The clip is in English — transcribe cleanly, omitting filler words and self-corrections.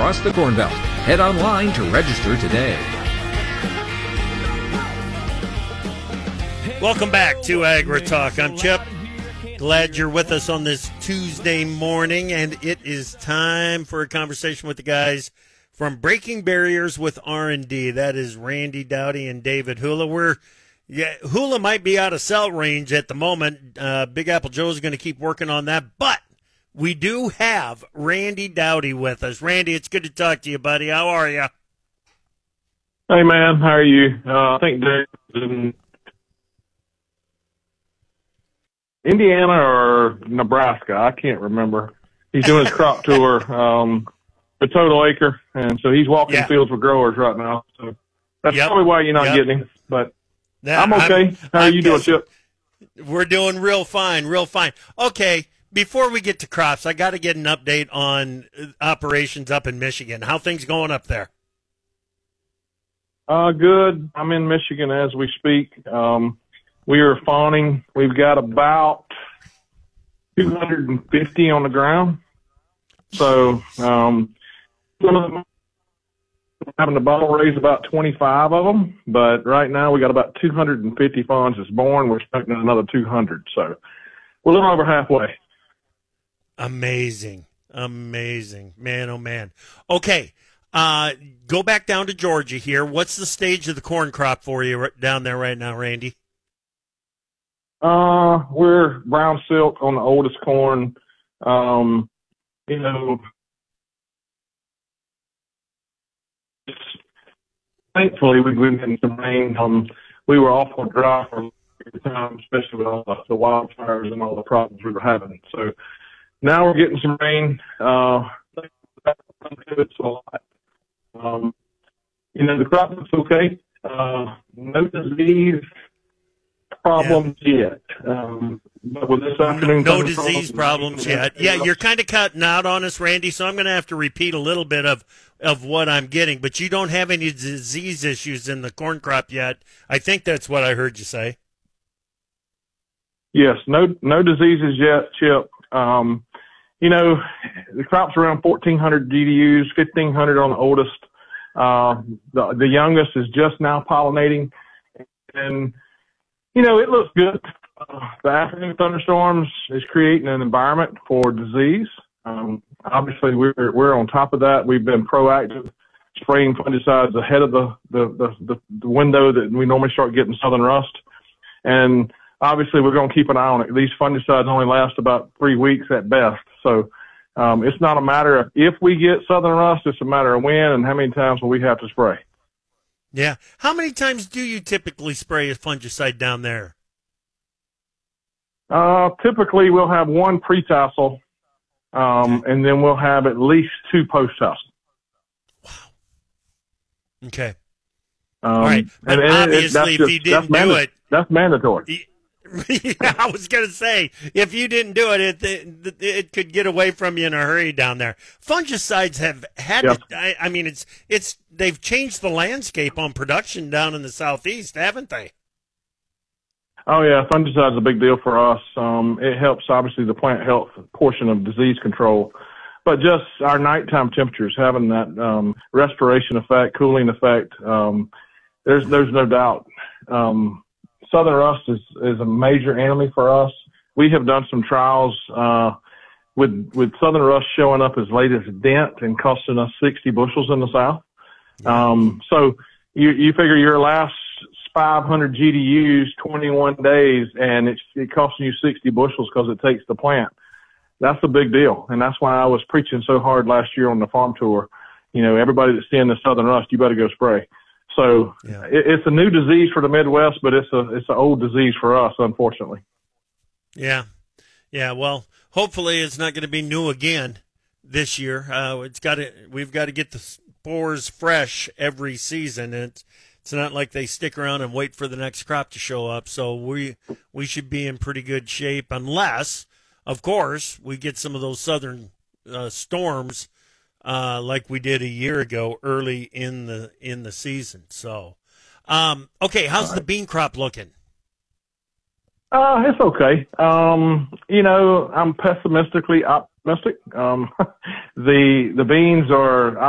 across the Corn Belt. Head online to register today. Welcome back to Agri Talk. I'm Chip. Glad you're with us on this Tuesday morning, and it is time for a conversation with the guys from Breaking Barriers with R&D. That is Randy Dowdy and David Hula. Hula might be out of cell range at the moment. Big Apple Joe's going to keep working on that, but we do have Randy Dowdy with us. Randy, it's good to talk to you, buddy. How are you? Hey, man. How are you? I think Dave's in Indiana or Nebraska. I can't remember. He's doing his crop tour, the Total Acre, and so he's walking fields with growers right now. So that's probably why you're not getting him. But I'm okay. How are you doing, Chip? We're doing real fine, real fine. Okay, before we get to crops, I got to get an update on operations up in Michigan. How things going up there? Good. I'm in Michigan as we speak. We are fawning. We've got about 250 on the ground. So, some of them having to bottle raise about 25 of them, but right now we got about 250 fawns that's born. We're expecting another 200. So we're a little over halfway. Amazing. Amazing. Man, oh man. Okay. Go back down to Georgia here. What's the stage of the corn crop for you down there right now, Randy? We're brown silk on the oldest corn. Thankfully we've been getting some rain. We were awful dry for a time, especially with all the wildfires and all the problems we were having. So now we're getting some rain. It's a lot. The crop looks okay. No disease problems yet. But with this afternoon, no disease problems yet. Yeah, you're kind of cutting out on us, Randy, so I'm going to have to repeat a little bit of what I'm getting. But you don't have any disease issues in the corn crop yet. I think that's what I heard you say. Yes, no diseases yet, Chip. The crop's around 1,400 GDUs, 1,500 on the oldest. The youngest is just now pollinating, and it looks good. The afternoon thunderstorms is creating an environment for disease. Obviously, we're on top of that. We've been proactive, spraying fungicides ahead of the window that we normally start getting southern rust. And obviously, we're going to keep an eye on it. These fungicides only last about 3 weeks at best. So it's not a matter of if we get southern rust, it's a matter of when and how many times will we have to spray. Yeah. How many times do you typically spray a fungicide down there? Typically, we'll have one pre-tassel, and then we'll have at least 2 post-tassel. Wow. Okay. All right. But obviously, if you didn't do it, that's mandatory. Yeah, I was going to say, if you didn't do it, it could get away from you in a hurry down there. Fungicides have had, they've changed the landscape on production down in the southeast, haven't they? Oh yeah, fungicide's a big deal for us. It helps obviously the plant health portion of disease control, but just our nighttime temperatures having that restoration effect, cooling effect. There's no doubt. Southern rust is a major enemy for us. We have done some trials with southern rust showing up as late as dent and costing us 60 bushels in the south. So you figure your last 500 GDUs, 21 days, and it costing you 60 bushels because it takes the plant. That's a big deal, and that's why I was preaching so hard last year on the farm tour. Everybody that's seeing the southern rust, you better go spray. So it's a new disease for the Midwest, but it's an old disease for us, unfortunately. Yeah. Well, hopefully it's not going to be new again this year. We've got to get the spores fresh every season, and it's not like they stick around and wait for the next crop to show up. So we should be in pretty good shape, unless, of course, we get some of those southern storms. Like we did a year ago, early in the season. So, okay, how's the bean crop looking? It's okay. I'm pessimistically optimistic. The beans are